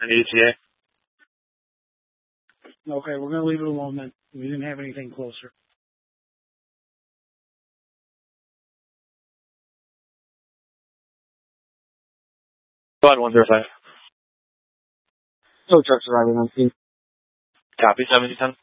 an ETA. Okay, we're going to leave it alone then. We didn't have anything closer. Go ahead, 105. No trucks arriving on scene. Copy, 7010.